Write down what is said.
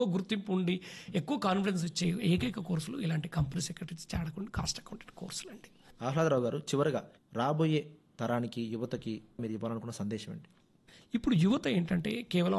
గుర్తింపు ఉండి ఎక్కువ కాన్ఫిడెన్స్ ఇచ్చే ఏకైక కోర్సులు ఇలాంటి company secretary, chartered accountant, cost accountant కోర్సులు అండి. ఆహ్లాదరావు గారు, చివరగా రాబోయే తరానికి, యువతకి మీరు ఇవ్వాలనుకున్న సందేశం ఏంటి? ఇప్పుడు యువత ఏంటంటే కేవలం